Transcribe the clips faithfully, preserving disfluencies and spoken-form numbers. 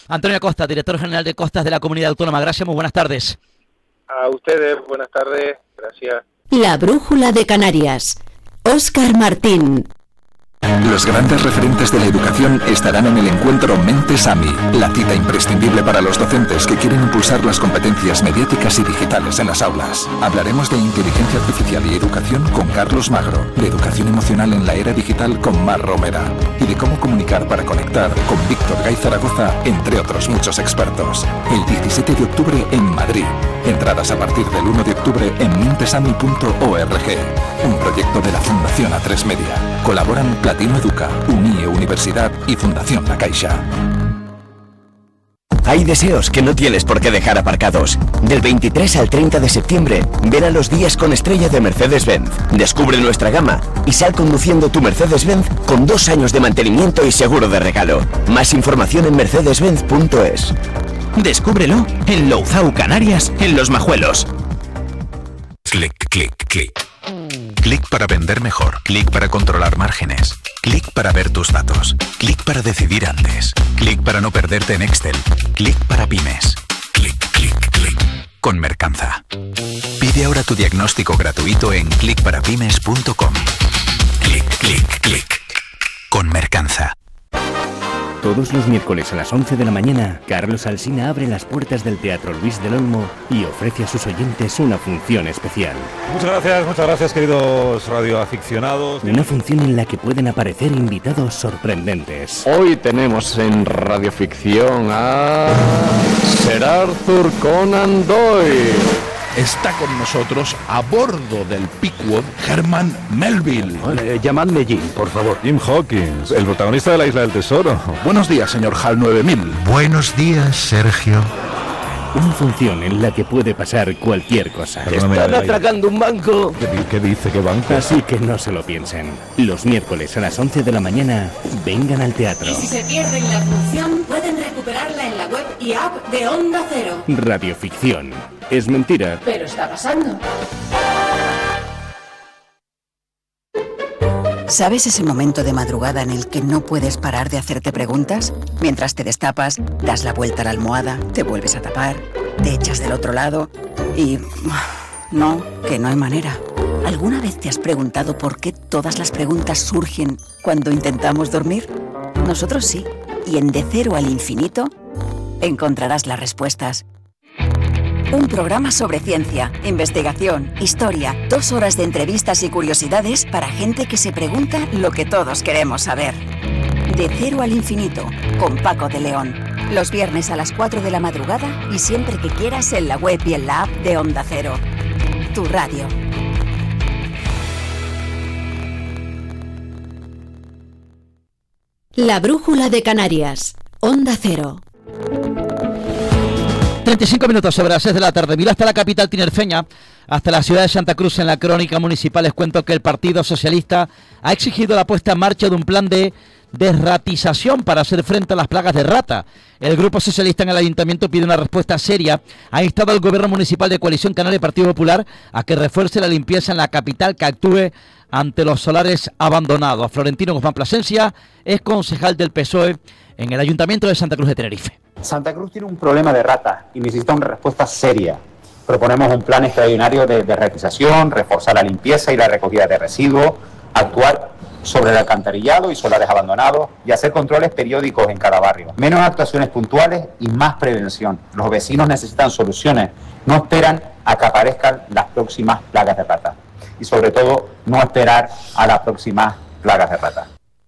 Antonio Acosta, director general de Costas de la Comunidad Autónoma. Gracias, muy buenas tardes. A ustedes, buenas tardes, gracias. La Brújula de Canarias. Óscar Martín. Los grandes referentes de la educación estarán en el encuentro Mentes A M I, la cita imprescindible para los docentes que quieren impulsar las competencias mediáticas y digitales en las aulas. Hablaremos de inteligencia artificial y educación con Carlos Magro, de educación emocional en la era digital con Mar Romera y de cómo comunicar para conectar con Víctor Gay Zaragoza, entre otros muchos expertos. El diecisiete de octubre en Madrid. Entradas a partir del uno de octubre en mintesami punto org. Un proyecto de la Fundación A tres Media. Colaboran Platino Educa, Unie Universidad y Fundación La Caixa. Hay deseos que no tienes por qué dejar aparcados. Del veintitrés al treinta de septiembre, ven a los días con estrella de Mercedes-Benz. Descubre nuestra gama y sal conduciendo tu Mercedes-Benz con dos años de mantenimiento y seguro de regalo. Más información en mercedes benz punto es. Descúbrelo en Louzao, Canarias, en Los Majuelos. Clic, clic, clic. Clic para vender mejor. Clic para controlar márgenes. Clic para ver tus datos. Clic para decidir antes. Clic para no perderte en Excel. Clic para pymes. Clic, clic, clic. Con Mercanza. Pide ahora tu diagnóstico gratuito en clic para pymes punto com. Clic, clic, clic. Con Mercanza. Todos los miércoles a las once de la mañana, Carlos Alsina abre las puertas del Teatro Luis del Olmo y ofrece a sus oyentes una función especial. Muchas gracias, muchas gracias, queridos radioaficionados. Una función en la que pueden aparecer invitados sorprendentes. Hoy tenemos en radioficción a Sir Arthur Conan Doyle. Está con nosotros a bordo del Pequod Herman Melville. Vale, llamadme Jim, por favor. Jim Hawkins, el protagonista de la Isla del Tesoro. Buenos días, señor Hal nueve mil. Buenos días, Sergio. Una función en la que puede pasar cualquier cosa. Perdóname, Están atracando un banco. ¿Qué, ¿Qué dice? ¿Qué banco? Así que no se lo piensen. Los miércoles a las once de la mañana, vengan al teatro. Y si se pierden la función, pueden recuperarla en la web y app de Onda Cero. Radioficción. Es mentira. Pero está pasando. ¿Sabes ese momento de madrugada en el que no puedes parar de hacerte preguntas? Mientras te destapas, das la vuelta a la almohada, te vuelves a tapar, te echas del otro lado y... No, que no hay manera. ¿Alguna vez te has preguntado por qué todas las preguntas surgen cuando intentamos dormir? Nosotros sí. Y en De Cero al Infinito encontrarás las respuestas. Un programa sobre ciencia, investigación, historia, dos horas de entrevistas y curiosidades para gente que se pregunta lo que todos queremos saber. De Cero al Infinito, con Paco de León. Los viernes a las cuatro de la madrugada y siempre que quieras en la web y en la app de Onda Cero. Tu radio. La Brújula de Canarias. Onda Cero. treinta y cinco minutos sobre las seis de la tarde. Mira hasta la capital tinerfeña, hasta la ciudad de Santa Cruz. En la crónica municipal les cuento que el Partido Socialista ha exigido la puesta en marcha de un plan de desratización para hacer frente a las plagas de rata. El Grupo Socialista en el Ayuntamiento pide una respuesta seria. Ha instado al Gobierno Municipal de Coalición Canaria y Partido Popular a que refuerce la limpieza en la capital, que actúe ante los solares abandonados. Florentino Guzmán Plasencia es concejal del P S O E en el Ayuntamiento de Santa Cruz de Tenerife. Santa Cruz tiene un problema de ratas y necesita una respuesta seria. Proponemos un plan extraordinario de desratización, reforzar la limpieza y la recogida de residuos, actuar sobre el alcantarillado y solares abandonados y hacer controles periódicos en cada barrio. Menos actuaciones puntuales y más prevención. Los vecinos necesitan soluciones, no esperan a que aparezcan las próximas plagas de rata. Y sobre todo, no esperar a las próximas plagas de rata.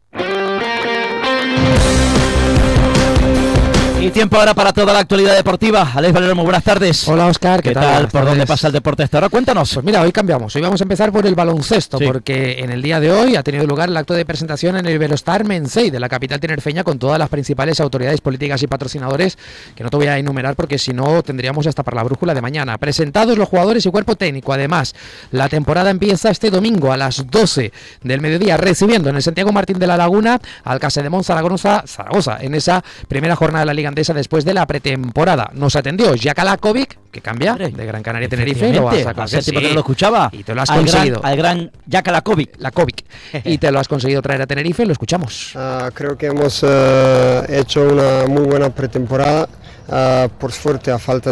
Y tiempo ahora para toda la actualidad deportiva. Alex Valero, muy buenas tardes. Hola, Óscar, ¿qué, ¿Qué tal? tal? ¿Por dónde pasa el deporte hasta ahora? Cuéntanos. Pues mira, hoy cambiamos. Hoy vamos a empezar por el baloncesto, sí. porque en el día de hoy ha tenido lugar el acto de presentación en el Velostar Mensei de la capital tinerfeña con todas las principales autoridades políticas y patrocinadores, que no te voy a enumerar porque si no tendríamos hasta para la brújula de mañana. Presentados los jugadores y cuerpo técnico. Además, la temporada empieza este domingo a las doce del mediodía, recibiendo en el Santiago Martín de la Laguna al Casademont Zaragoza, Zaragoza en esa primera jornada de la Liga Mirandesa después de la pretemporada. Nos atendió Jaka Lakovic, que cambia de Gran Canaria a Tenerife, lo vas a conseguir. Hace tiempo que no lo escuchaba. Y te lo has al conseguido. Gran, al gran Jaka Lakovic. Lakovic. Y te lo has conseguido traer a Tenerife, lo escuchamos. Uh, creo que hemos uh, hecho una muy buena pretemporada. Uh, por suerte, a falta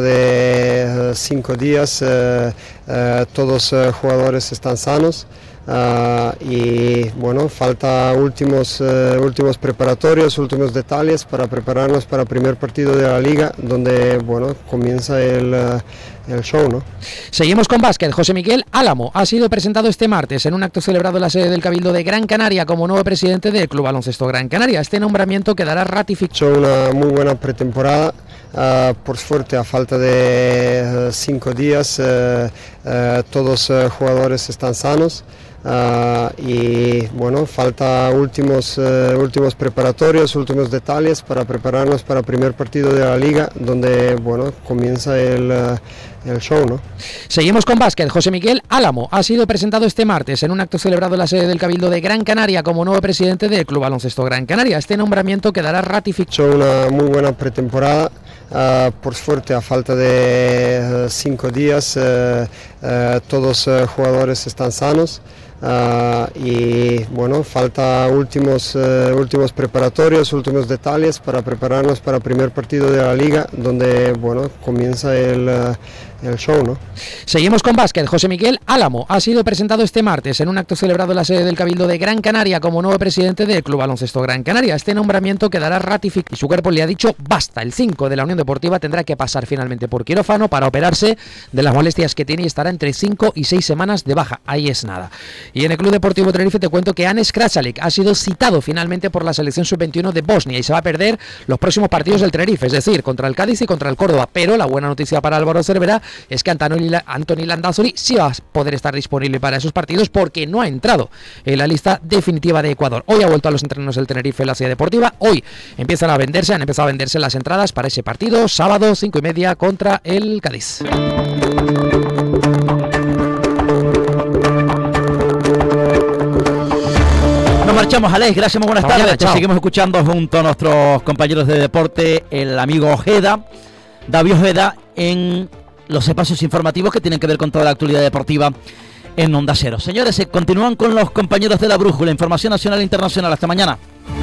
de uh, cinco días, uh, uh, todos los uh, jugadores están sanos. Uh, y bueno, falta últimos, uh, últimos preparatorios, últimos detalles para prepararnos para el primer partido de la liga, donde bueno, comienza el, uh, el show, ¿no? Seguimos con básquet. José Miguel Álamo ha sido presentado este martes en un acto celebrado en la sede del Cabildo de Gran Canaria como nuevo presidente del Club Baloncesto Gran Canaria. Este nombramiento quedará ratificado. Una muy buena pretemporada. Uh, por suerte, a falta de uh, cinco días, uh, uh, todos los uh, jugadores están sanos. Uh, y bueno, falta últimos, uh, últimos preparatorios, últimos detalles para prepararnos para el primer partido de la liga, donde bueno, comienza el, uh, el show, ¿no? Seguimos con básquet. José Miguel Álamo ha sido presentado este martes en un acto celebrado en la sede del Cabildo de Gran Canaria como nuevo presidente del Club Baloncesto Gran Canaria. Este nombramiento quedará ratificado. Una muy buena pretemporada. Uh, por suerte, a falta de uh, cinco días, uh, uh, todos los uh, jugadores están sanos. Uh, y bueno, falta últimos, uh, últimos preparatorios, últimos detalles para prepararnos para el primer partido de la liga, donde bueno, comienza el, uh, el show, ¿no? Seguimos con básquet. José Miguel Álamo ha sido presentado este martes en un acto celebrado en la sede del Cabildo de Gran Canaria como nuevo presidente del Club Baloncesto Gran Canaria. Este nombramiento quedará ratificado y su cuerpo le ha dicho basta. El cinco de la Unión Deportiva tendrá que pasar finalmente por quirófano para operarse de las molestias que tiene y estará entre cinco y seis semanas de baja. Ahí es nada. Y en el Club Deportivo Tenerife te cuento que Anes Krasalic ha sido citado finalmente por la selección sub veintiuno de Bosnia y se va a perder los próximos partidos del Tenerife, es decir, contra el Cádiz y contra el Córdoba. Pero la buena noticia para Álvaro Cervera es que Anthony Landázuri sí va a poder estar disponible para esos partidos porque no ha entrado en la lista definitiva de Ecuador. Hoy ha vuelto a los entrenos del Tenerife en la ciudad deportiva. Hoy empiezan a venderse, han empezado a venderse las entradas para ese partido, sábado cinco y media contra el Cádiz. Nos marchamos, Alex, gracias, muy buenas Hasta tardes. mañana, Te chao. seguimos escuchando junto a nuestros compañeros de deporte, el amigo Ojeda, David Ojeda, en los espacios informativos que tienen que ver con toda la actualidad deportiva en Onda Cero. Señores, se continúan con los compañeros de la Brújula, información nacional e internacional. Hasta mañana.